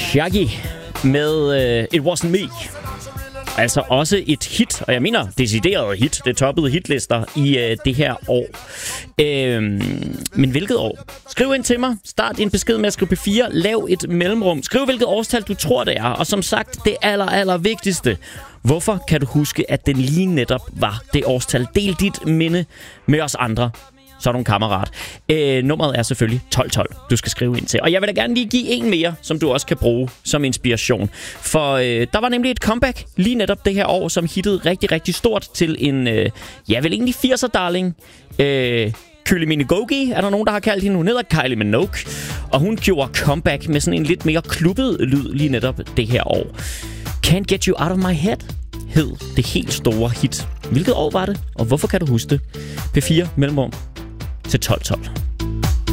Shaggy med It Wasn't Me. Altså også et hit, og jeg mener decideret hit. Det toppede hitlister i det her år. Men hvilket år? Skriv ind til mig. Start din besked med at skrive P4. Lav et mellemrum. Skriv hvilket årstal du tror det er. Og som sagt, det aller vigtigste. Hvorfor kan du huske, at den lige netop var det årstal? Del dit minde med os andre. Så er du en kammerat. Nummeret er selvfølgelig 1212, du skal skrive ind til. Og jeg vil da gerne lige give en mere, som du også kan bruge som inspiration. For der var nemlig et comeback lige netop det her år, som hittede rigtig stort til en, vel egentlig 80'er-darling. Kylie Minogue er der nogen, der har kaldt hende. Hun hedder Kylie Minogue. Og hun gjorde comeback med sådan en lidt mere klubbet lyd lige netop det her år. Can't Get You Out of My Head hed det helt store hit. Hvilket år var det? Og hvorfor kan du huske det? P4 mellemrum til 1212.